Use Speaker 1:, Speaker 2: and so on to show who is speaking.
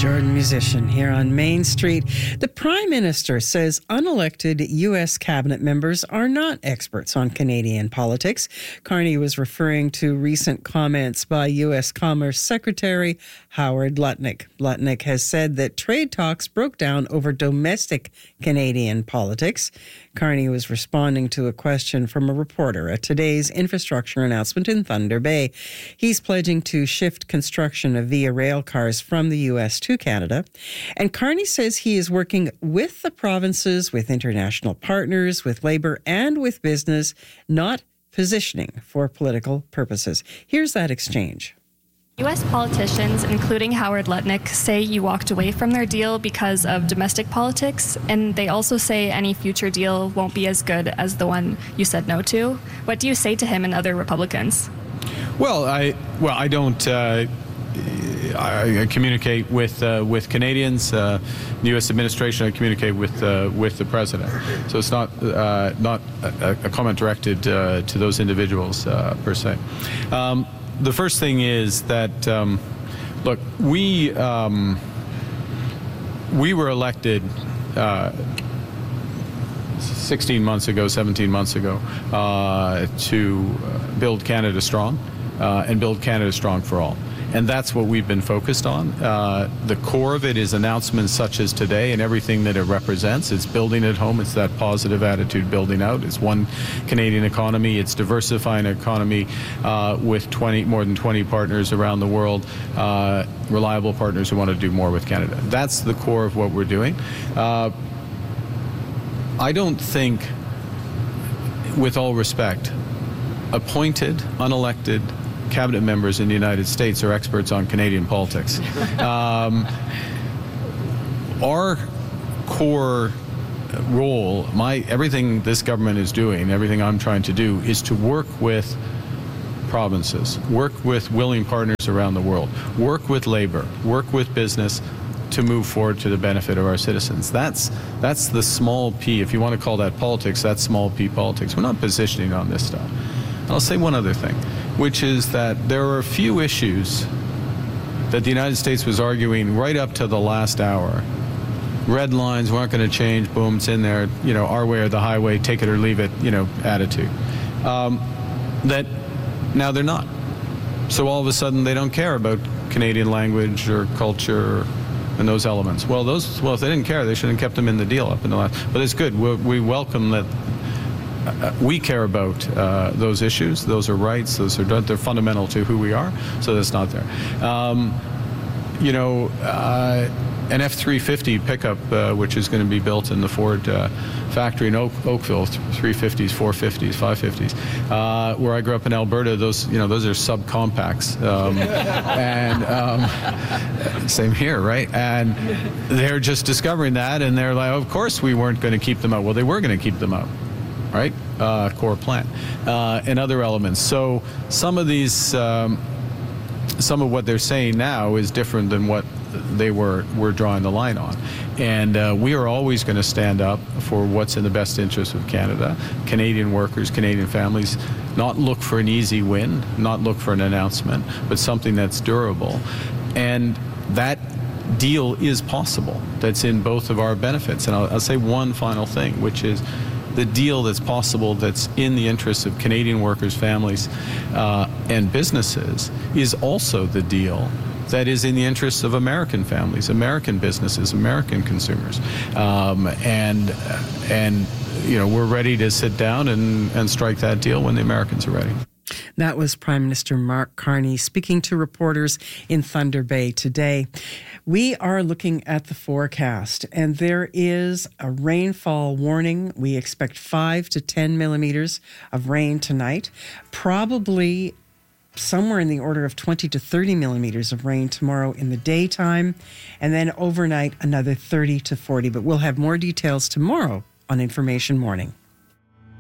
Speaker 1: Jordan Musician here on Main Street. The Prime Minister says unelected U.S. cabinet members are not experts on Canadian politics. Carney was referring to recent comments by U.S. Commerce Secretary Howard Lutnick. Lutnick has said that trade talks broke down over domestic Canadian politics. Carney was responding to a question from a reporter at today's infrastructure announcement in Thunder Bay. He's pledging to shift construction of Via Rail cars from the U.S. to Canada. And Carney says he is working with the provinces, with international partners, with Labour and with business, not positioning for political purposes. Here's that exchange.
Speaker 2: U.S. politicians, including Howard Lutnick, say you walked away from their deal because of domestic politics, and they also say any future deal won't be as good as the one you said no to. What do you say to him and other Republicans?
Speaker 3: Well, I don't. I communicate with Canadians. The U.S. administration, I communicate with the president. So it's not a comment directed to those individuals per se. The first thing is that, look, we were elected 16 months ago, 17 months ago, to build Canada strong and build Canada strong for all. And that's what we've been focused on. The core of it is announcements such as today and everything that it represents. It's building at home. It's that positive attitude building out. It's one Canadian economy. It's diversifying an economy with more than 20 partners around the world, reliable partners who want to do more with Canada. That's the core of what we're doing. I don't think, with all respect, appointed, unelected cabinet members in the United States are experts on Canadian politics. Our core role, everything this government is doing, everything I'm trying to do, is to work with provinces, work with willing partners around the world, work with labor, work with business to move forward to the benefit of our citizens. That's the small p. If you want to call that politics, that's small p politics. We're not positioning on this stuff. I'll say one other thing, which is that there are a few issues that the United States was arguing right up to the last hour. Red lines weren't going to change, boom, it's in there, our way or the highway, take it or leave it, attitude. That now they're not. So all of a sudden they don't care about Canadian language or culture and those elements. Well, if they didn't care, they shouldn't have kept them in the deal up in the last. But it's good. We welcome that. We care about those issues. Those are rights. They're fundamental to who we are. So that's not there. An F-350 pickup, which is going to be built in the Ford factory in Oakville, 350s, 450s, 550s. Where I grew up in Alberta, those are subcompacts. Same here, right? And they're just discovering that, and they're like, of course we weren't going to keep them out. Well, they were going to keep them out. Right, core plant, and other elements. So some of what they're saying now is different than what they were drawing the line on. And we are always going to stand up for what's in the best interest of Canada, Canadian workers, Canadian families, not look for an easy win, not look for an announcement, but something that's durable. And that deal is possible. That's in both of our benefits. And I'll say one final thing, which is the deal that's possible, that's in the interests of Canadian workers, families, and businesses, is also the deal that is in the interests of American families, American businesses, American consumers. And we're ready to sit down and strike that deal when the Americans are ready.
Speaker 1: That was Prime Minister Mark Carney speaking to reporters in Thunder Bay today. We are looking at the forecast, and there is a rainfall warning. We expect 5 to 10 millimeters of rain tonight, probably somewhere in the order of 20 to 30 millimeters of rain tomorrow in the daytime, and then overnight another 30 to 40. But we'll have more details tomorrow on Information Morning.